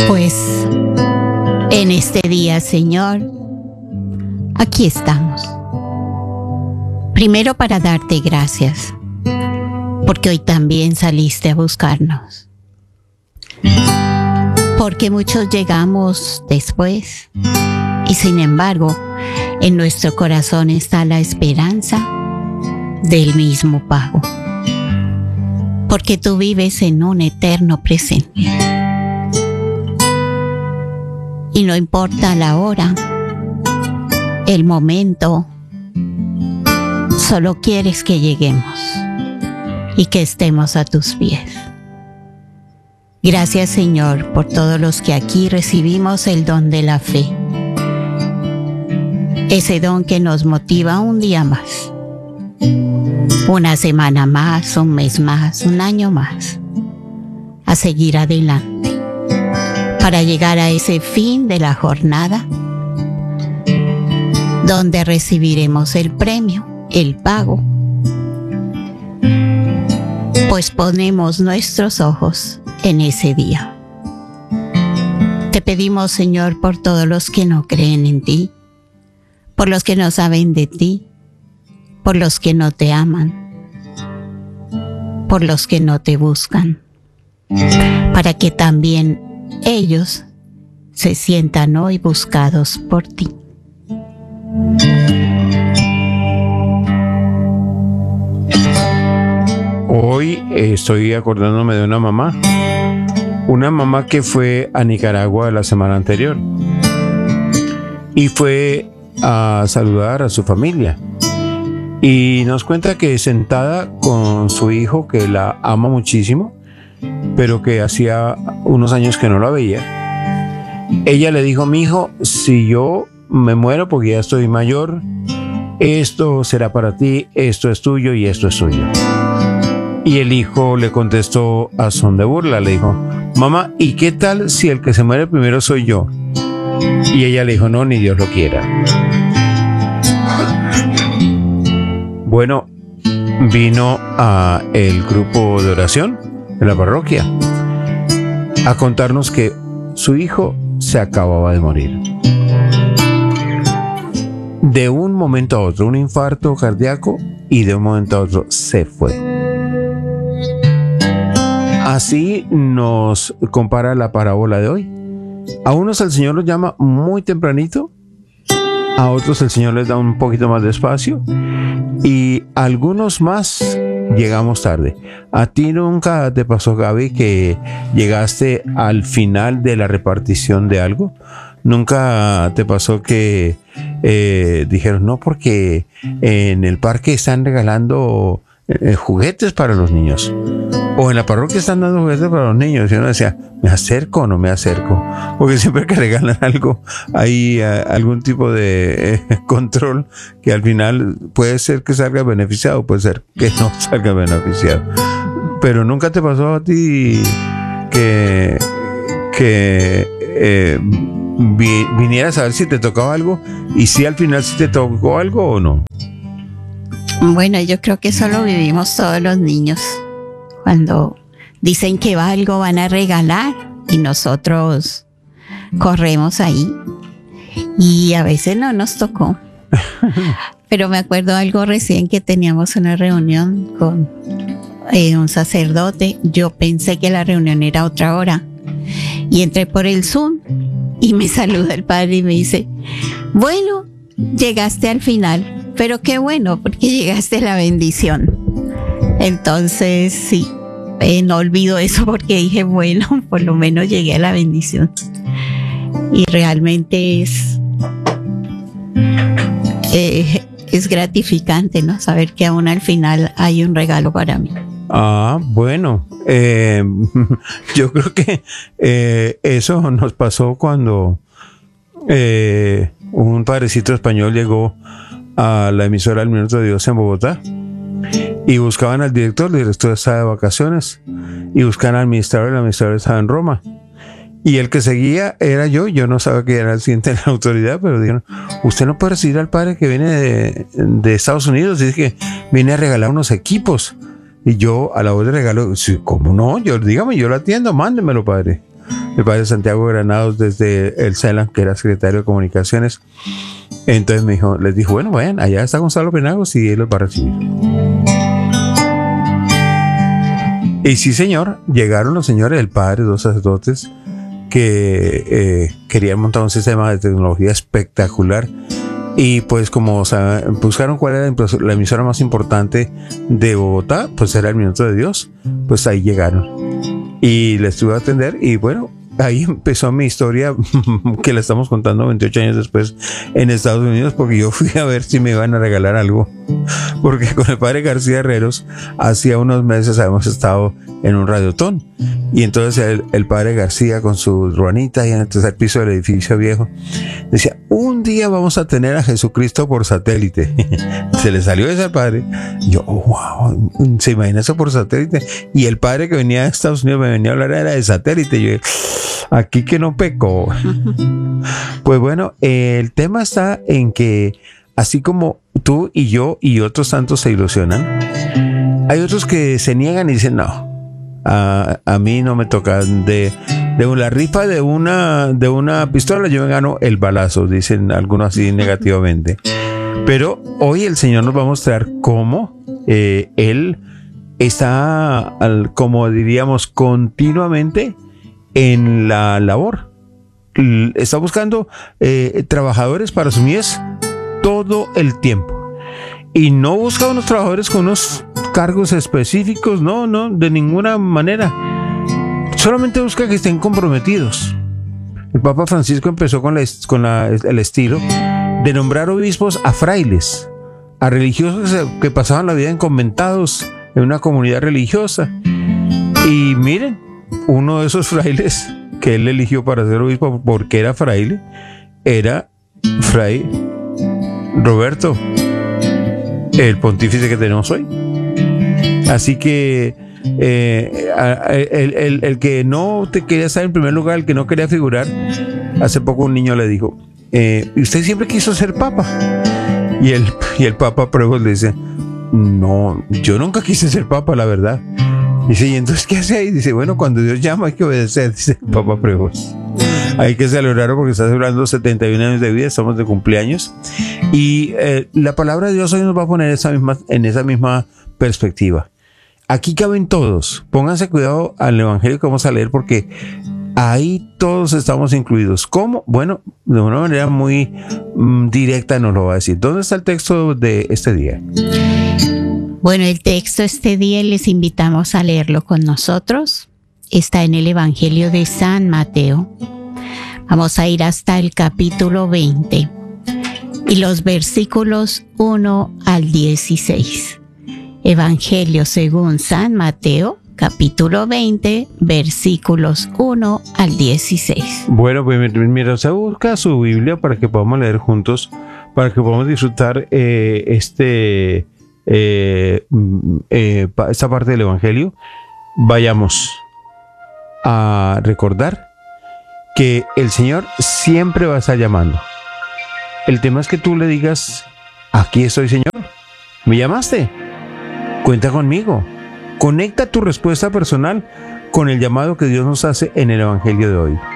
Pues en este día, Señor, aquí estamos. Primero para darte gracias, porque hoy también saliste a buscarnos. Porque muchos llegamos después y sin embargo, en nuestro corazón está la esperanza del mismo pago. Porque tú vives en un eterno presente. Y no importa la hora, el momento, solo quieres que lleguemos y que estemos a tus pies. Gracias, Señor, por todos los que aquí recibimos el don de la fe. Ese don que nos motiva un día más, una semana más, un mes más, un año más, a seguir adelante. Para llegar a ese fin de la jornada, donde recibiremos el premio, el pago. Pues ponemos nuestros ojos en ese día. Te pedimos, Señor, por todos los que no creen en ti, por los que no saben de ti, por los que no te aman, por los que no te buscan, para que también ellos se sientan hoy buscados por ti. Hoy estoy acordándome de una mamá que fue a Nicaragua la semana anterior y fue a saludar a su familia y nos cuenta que sentada con su hijo, que la ama muchísimo, pero que hacía unos años que no la veía, ella le dijo: mi hijo, si yo me muero porque ya estoy mayor, esto será para ti, esto es tuyo y esto es tuyo. Y el hijo le contestó a son de burla, le dijo: mamá, ¿y qué tal si el que se muere primero soy yo? Y ella le dijo: no, ni Dios lo quiera. Bueno, vino a el grupo de oración de la parroquia a contarnos que su hijo se acababa de morir. De un momento a otro, un infarto cardíaco, y de un momento a otro se fue. Así nos compara la parábola de hoy. A unos el Señor los llama muy tempranito, a otros el Señor les da un poquito más de espacio, y a algunos más llegamos tarde. ¿A ti nunca te pasó, Gaby, que llegaste al final de la repartición de algo? ¿Nunca te pasó que dijeron no, porque en el parque están regalando juguetes para los niños? O en la parroquia están dando juguetes para los niños. Y uno decía: ¿me acerco o no me acerco? Porque siempre que regalan algo hay algún tipo de control que al final puede ser que salga beneficiado, puede ser que no salga beneficiado. Pero ¿nunca te pasó a ti que vinieras a ver si te tocaba algo, y si al final si te tocó algo o no? Bueno, yo creo que eso lo vivimos todos los niños. Cuando dicen que algo van a regalar y nosotros corremos ahí. Y a veces no nos tocó. Pero me acuerdo algo recién, que teníamos una reunión con un sacerdote. Yo pensé que la reunión era otra hora. Y entré por el Zoom y me saluda el padre y me dice: bueno, llegaste al final, pero qué bueno, porque llegaste a la bendición. Entonces, sí, no olvido eso, porque dije: bueno, por lo menos llegué a la bendición. Y realmente es gratificante, ¿no? Saber que aún al final hay un regalo para mí. Ah, bueno, yo creo que eso nos pasó cuando un padrecito español llegó a la emisora del Minuto de Dios en Bogotá y buscaban al director. El director estaba de vacaciones, y buscaban al administrador. El administrador estaba en Roma, y el que seguía era yo no sabía que era el siguiente en la autoridad, pero dijeron: usted no puede recibir al padre que viene de Estados Unidos, dice que viene a regalar unos equipos. Y yo, a la voz de regalo: sí, ¿cómo no? Dígame, yo lo atiendo, mándemelo, padre. el padre Santiago Granados desde el CELAM, que era secretario de Comunicaciones. Entonces les dijo, bueno, vayan, allá está Gonzalo Penagos y él los va a recibir. Y sí, señor, llegaron los señores, el padre, 2 sacerdotes, que querían montar un sistema de tecnología espectacular. Y pues como buscaron cuál era la emisora más importante de Bogotá, pues era el Minuto de Dios. Pues ahí llegaron y les tuve a atender y bueno, ahí empezó mi historia que la estamos contando 28 años después en Estados Unidos, porque yo fui a ver si me iban a regalar algo, porque con el padre García Herreros hacía unos meses habíamos estado en un radiotón y entonces el padre García con su ruanita y en el tercer piso del edificio viejo decía, un día vamos a tener a Jesucristo por satélite. Se le salió ese al padre y yo, wow, se imagina eso por satélite, y el padre que venía de Estados Unidos me venía a hablar era de satélite. Y yo, aquí que no peco. Pues bueno, el tema está en que así como tú y yo y otros tantos se ilusionan, hay otros que se niegan y dicen no, a mí no me toca de la rifa de una pistola yo me gano el balazo, dicen algunos así negativamente. Pero hoy el Señor nos va a mostrar cómo Él está, como diríamos, continuamente en la labor. Está buscando trabajadores para su mies todo el tiempo. Y no busca unos trabajadores con unos cargos específicos, no, de ninguna manera. Solamente busca que estén comprometidos. El Papa Francisco empezó con el estilo de nombrar obispos a frailes, a religiosos que pasaban la vida en conventados en una comunidad religiosa. Y miren, uno de esos frailes que él eligió para ser obispo porque era fraile, era Fray Roberto, el pontífice que tenemos hoy. Así que el que no te quería estar en primer lugar, el que no quería figurar, hace poco un niño le dijo, ¿usted siempre quiso ser papa? Y el Papa Prebos le dice, no, yo nunca quise ser papa, la verdad. Dice, ¿y entonces qué hace ahí? Dice, bueno, cuando Dios llama hay que obedecer, dice el Papa Prebos. Hay que celebrarlo porque está celebrando 71 años de vida, estamos de cumpleaños. Y la palabra de Dios hoy nos va a poner en esa misma perspectiva. Aquí caben todos. Pónganse cuidado al evangelio que vamos a leer porque ahí todos estamos incluidos. ¿Cómo? Bueno, de una manera muy directa nos lo va a decir. ¿Dónde está el texto de este día? Bueno, el texto este día les invitamos a leerlo con nosotros. Está en el Evangelio de San Mateo. Vamos a ir hasta el capítulo 20 y los versículos 1 al 16. Evangelio según San Mateo, capítulo 20, versículos 1 al 16. Bueno, pues mira, se busca su Biblia para que podamos leer juntos, para que podamos disfrutar esta parte del Evangelio. Vayamos a recordar que el Señor siempre va a estar llamando. El tema es que tú le digas, aquí estoy, Señor, ¿me llamaste? Cuenta conmigo. Conecta tu respuesta personal con el llamado que Dios nos hace en el Evangelio de hoy.